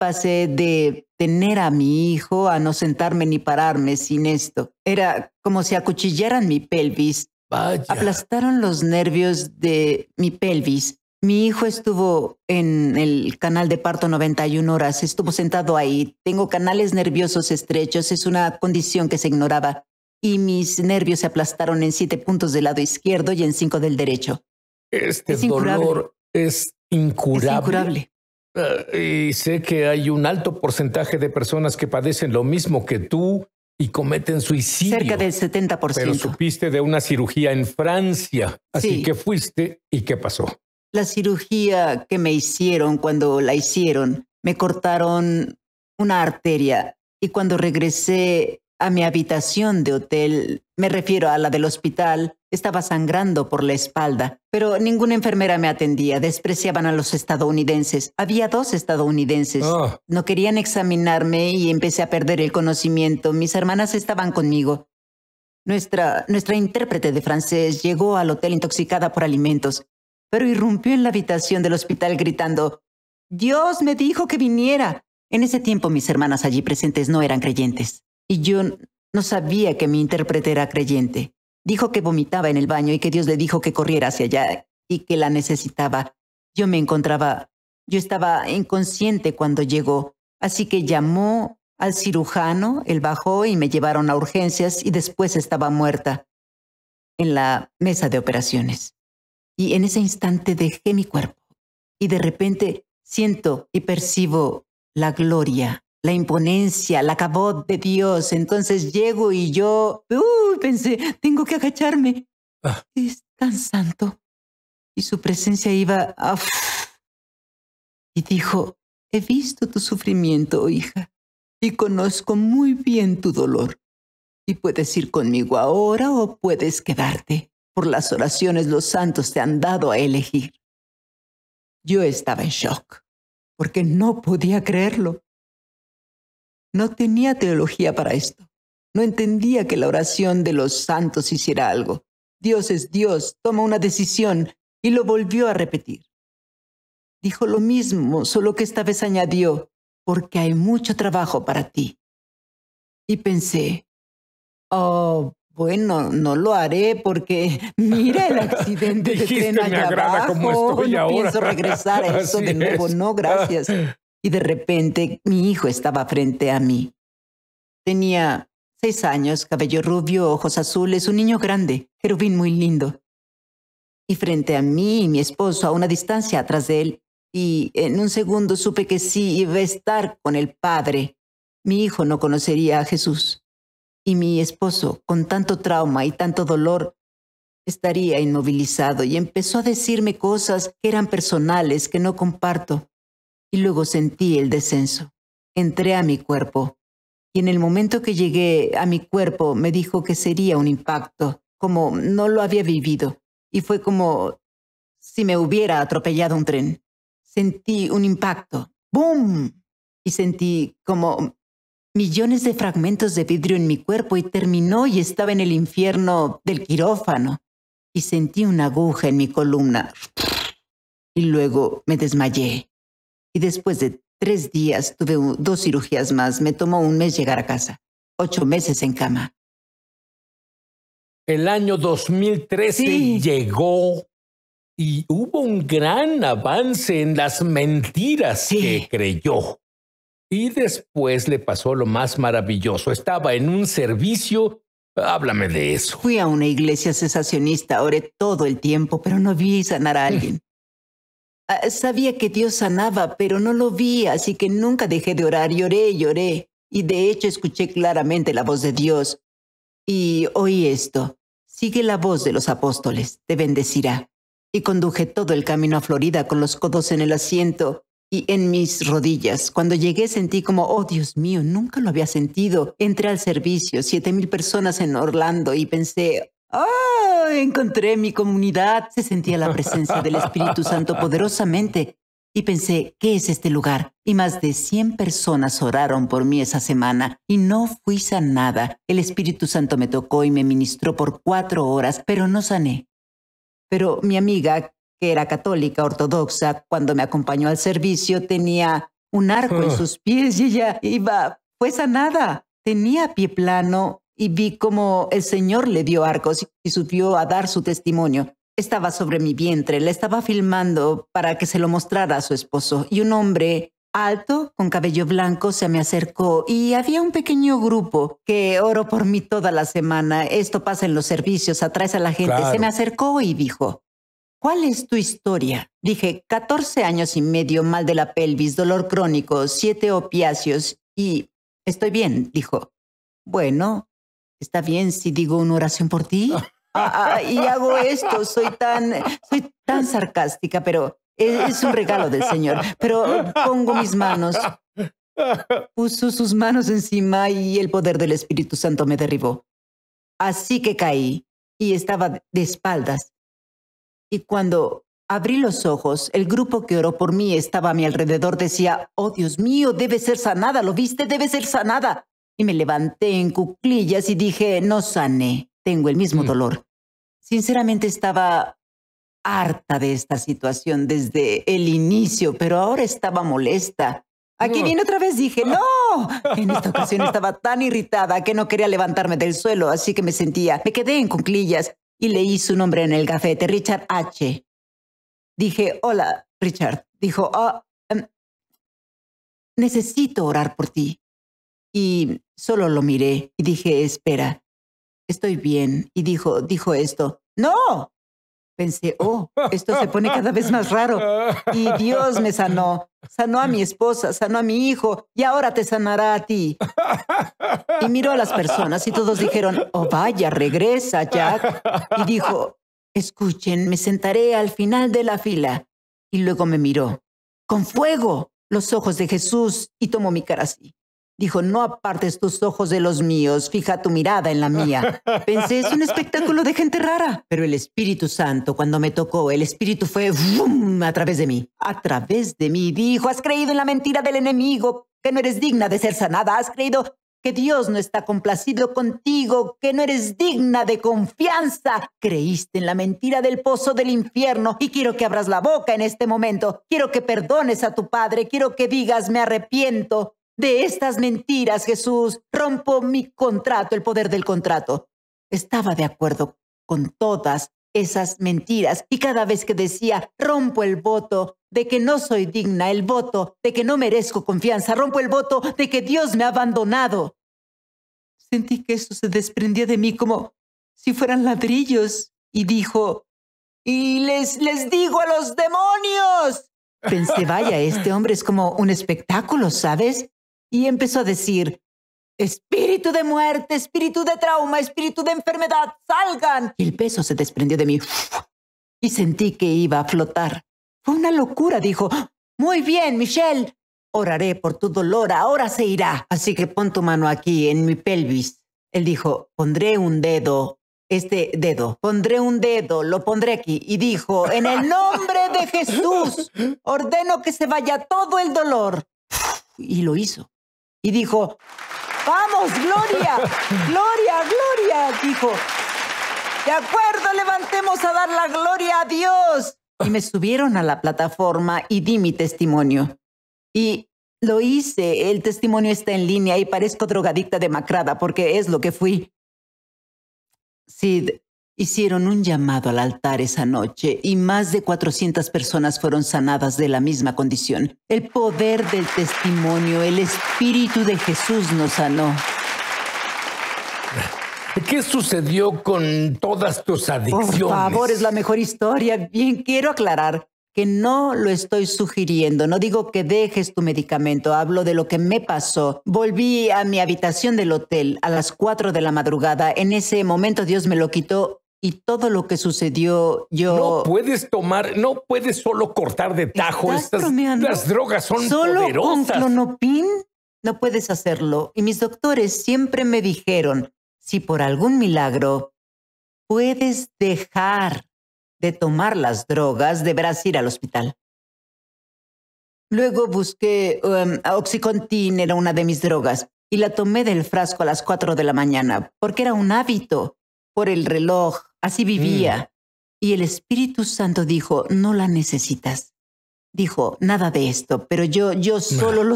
pasé de tener a mi hijo a no sentarme ni pararme sin esto. Era como si acuchillaran mi pelvis. Vaya. Aplastaron los nervios de mi pelvis. Mi hijo estuvo en el canal de parto 91 horas. Estuvo sentado ahí. Tengo canales nerviosos estrechos. Es una condición que se ignoraba. Y mis nervios se aplastaron en 7 puntos del lado izquierdo y en 5 del derecho. Este dolor es incurable. Es incurable. Y sé que hay un alto porcentaje de personas que padecen lo mismo que tú y cometen suicidio. Cerca del 70%. Pero supiste de una cirugía en Francia. Así que fuiste. ¿Y qué pasó? La cirugía que me hicieron, cuando la hicieron, me cortaron una arteria. Y cuando regresé a mi habitación de hotel, me refiero a la del hospital, estaba sangrando por la espalda. Pero ninguna enfermera me atendía. Despreciaban a los estadounidenses. Había 2 estadounidenses. No querían examinarme y empecé a perder el conocimiento. Mis hermanas estaban conmigo. Nuestra intérprete de francés llegó al hotel intoxicada por alimentos, pero irrumpió en la habitación del hospital gritando: «Dios me dijo que viniera». En ese tiempo mis hermanas allí presentes no eran creyentes. Y yo no sabía que mi intérprete era creyente. Dijo que vomitaba en el baño y que Dios le dijo que corriera hacia allá y que la necesitaba. Yo estaba inconsciente cuando llegó, así que llamó al cirujano, él bajó y me llevaron a urgencias y después estaba muerta en la mesa de operaciones. Y en ese instante dejé mi cuerpo y de repente siento y percibo la gloria, la imponencia, la cabot de Dios. Entonces llego y yo pensé, tengo que agacharme. Es tan santo. Y su presencia iba y dijo: «He visto tu sufrimiento, hija, y conozco muy bien tu dolor. Y puedes ir conmigo ahora o puedes quedarte. Por las oraciones los santos te han dado a elegir». Yo estaba en shock, porque no podía creerlo. No tenía teología para esto. No entendía que la oración de los santos hiciera algo. Dios es Dios, toma una decisión, y lo volvió a repetir. Dijo lo mismo, solo que esta vez añadió: «Porque hay mucho trabajo para ti». Y pensé: bueno, no lo haré porque mira el accidente de tren allá abajo. No pienso regresar a eso de nuevo. No, gracias. Y de repente mi hijo estaba frente a mí. Tenía 6 años, cabello rubio, ojos azules, un niño grande, querubín muy lindo. Y frente a mí y mi esposo a una distancia atrás de él. Y en un segundo supe que sí iba a estar con el Padre. Mi hijo no conocería a Jesús. Y mi esposo, con tanto trauma y tanto dolor, estaría inmovilizado y empezó a decirme cosas que eran personales, que no comparto. Y luego sentí el descenso. Entré a mi cuerpo. Y en el momento que llegué a mi cuerpo me dijo que sería un impacto, como no lo había vivido. Y fue como si me hubiera atropellado un tren. Sentí un impacto. ¡Bum! Y sentí como millones de fragmentos de vidrio en mi cuerpo y terminó y estaba en el infierno del quirófano. Y sentí una aguja en mi columna. Y luego me desmayé. Y después de 3 días tuve 2 cirugías más. Me tomó 1 mes llegar a casa. 8 meses en cama. El año 2013 llegó y hubo un gran avance en las mentiras que creyó. Y después le pasó lo más maravilloso. Estaba en un servicio. Háblame de eso. Fui a una iglesia cesacionista, oré todo el tiempo, pero no vi sanar a alguien. Sabía que Dios sanaba, pero no lo vi, así que nunca dejé de orar. Y oré y oré. Y de hecho escuché claramente la voz de Dios. Y oí esto: «Sigue la voz de los apóstoles, te bendecirá». Y conduje todo el camino a Florida con los codos en el asiento y en mis rodillas. Cuando llegué sentí como, oh Dios mío, nunca lo había sentido. Entré al servicio, 7,000 personas en Orlando y pensé, encontré mi comunidad. Se sentía la presencia del Espíritu Santo poderosamente. Y pensé, ¿qué es este lugar? Y más de 100 personas oraron por mí esa semana y no fui sanada. El Espíritu Santo me tocó y me ministró por 4 horas, pero no sané. Pero mi amiga, que era católica ortodoxa, cuando me acompañó al servicio, tenía un arco en sus pies y ella fue sanada. Tenía pie plano y vi cómo el Señor le dio arcos y subió a dar su testimonio. Estaba sobre mi vientre, la estaba filmando para que se lo mostrara a su esposo. Y un hombre alto, con cabello blanco, se me acercó y había un pequeño grupo que oró por mí toda la semana. Esto pasa en los servicios, atraes a la gente. Claro. Se me acercó y dijo, ¿cuál es tu historia? Dije, 14 años y medio, mal de la pelvis, dolor crónico, 7 opiáceos y estoy bien, dijo. Bueno, está bien si digo una oración por ti. Y hago esto, soy tan sarcástica, pero es un regalo del Señor. Pero pongo mis manos, puso sus manos encima y el poder del Espíritu Santo me derribó. Así que caí y estaba de espaldas. Y cuando abrí los ojos, el grupo que oró por mí estaba a mi alrededor. Decía, oh Dios mío, debe ser sanada, ¿lo viste? Debe ser sanada. Y me levanté en cuclillas y dije, no sané. Tengo el mismo dolor. Sinceramente estaba harta de esta situación desde el inicio, pero ahora estaba molesta. Aquí viene otra vez, dije, ¡no! En esta ocasión estaba tan irritada que no quería levantarme del suelo, así que me quedé en cuclillas y leí su nombre en el gafete, Richard H. Dije, hola, Richard. Dijo, necesito orar por ti. Y solo lo miré y dije, espera. Estoy bien. Y dijo esto. ¡No! Pensé, esto se pone cada vez más raro. Y Dios me sanó. Sanó a mi esposa, sanó a mi hijo y ahora te sanará a ti. Y miró a las personas y todos dijeron, oh vaya, regresa, Jack. Y dijo, escuchen, me sentaré al final de la fila. Y luego me miró. Con fuego, los ojos de Jesús y tomó mi cara así. Dijo, no apartes tus ojos de los míos, fija tu mirada en la mía. Pensé, es un espectáculo de gente rara. Pero el Espíritu Santo, cuando me tocó, el Espíritu fue ¡vum! A través de mí. A través de mí, dijo, has creído en la mentira del enemigo, que no eres digna de ser sanada. Has creído que Dios no está complacido contigo, que no eres digna de confianza. Creíste en la mentira del pozo del infierno y quiero que abras la boca en este momento. Quiero que perdones a tu padre. Quiero que digas, me arrepiento de estas mentiras, Jesús. Rompo mi contrato, el poder del contrato. Estaba de acuerdo con todas esas mentiras y cada vez que decía, rompo el voto de que no soy digna, el voto de que no merezco confianza, rompo el voto de que Dios me ha abandonado. Sentí que eso se desprendía de mí como si fueran ladrillos y dijo, y les digo a los demonios. Pensé, vaya, este hombre es como un espectáculo, ¿sabes? Y empezó a decir, espíritu de muerte, espíritu de trauma, espíritu de enfermedad, salgan. Y el peso se desprendió de mí y sentí que iba a flotar. Fue una locura, dijo. Muy bien, Michelle. Oraré por tu dolor, ahora se irá. Así que pon tu mano aquí en mi pelvis. Él dijo, pondré un dedo, pondré un dedo, lo pondré aquí. Y dijo, en el nombre de Jesús, ordeno que se vaya todo el dolor. Y lo hizo. Y dijo, vamos, Gloria, Gloria, Gloria. Dijo, de acuerdo, levantemos a dar la gloria a Dios. Y me subieron a la plataforma y di mi testimonio. Y lo hice. El testimonio está en línea y parezco drogadicta demacrada porque es lo que fui. Sid, hicieron un llamado al altar esa noche y más de 400 personas fueron sanadas de la misma condición. El poder del testimonio, el Espíritu de Jesús nos sanó. ¿Qué sucedió con todas tus adicciones? Por favor, es la mejor historia. Bien, quiero aclarar que no lo estoy sugiriendo. No digo que dejes tu medicamento. Hablo de lo que me pasó. Volví a mi habitación del hotel a las 4 de la madrugada. En ese momento Dios me lo quitó. Y todo lo que sucedió, No puedes solo cortar de tajo. Las drogas son ¿Solo poderosas. con Klonopin? No puedes hacerlo. Y mis doctores siempre me dijeron, si por algún milagro puedes dejar de tomar las drogas, deberás ir al hospital. Luego busqué Oxycontin, era una de mis drogas, y la tomé del frasco a las 4 de la mañana, porque era un hábito, por el reloj. Así vivía. Y el Espíritu Santo dijo, no la necesitas. dijo, nada de esto, pero yo solo lo